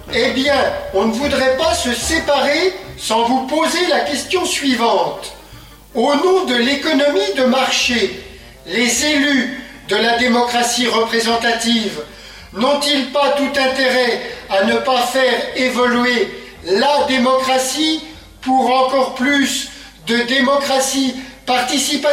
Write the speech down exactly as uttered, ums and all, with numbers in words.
Eh bien, on ne voudrait pas se séparer sans vous poser la question suivante. Au nom de l'économie de marché, les élus de la démocratie représentative n'ont-ils pas tout intérêt à ne pas faire évoluer la démocratie pour encore plus de démocratie participative ?